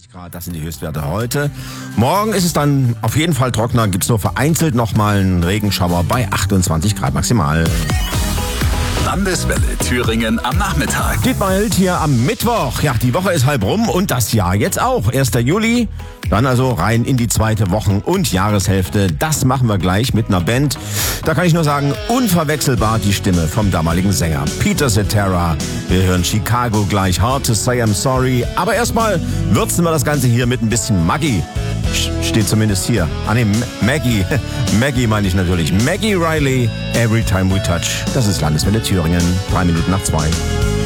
Grad, das sind die Höchstwerte heute. Morgen ist es dann auf jeden Fall trockener, gibt's nur vereinzelt nochmal einen Regenschauer bei 28 Grad maximal. Landeswelle Thüringen am Nachmittag. Dietmar Hild hier am Mittwoch. Ja, die Woche ist halb rum und das Jahr jetzt auch. 1. Juli, dann also rein in die zweite Wochen- und Jahreshälfte. Das machen wir gleich mit einer Band. Da kann ich nur sagen, unverwechselbar die Stimme vom damaligen Sänger Peter Cetera. Wir hören Chicago gleich, Hard to Say I'm Sorry. Aber erstmal würzen wir das Ganze hier mit ein bisschen Maggie. Steht zumindest hier. Maggie. Maggie meine ich natürlich. Maggie Riley, Every Time We Touch. Das ist Landeswelle Thüringen. 3 Minuten nach 2.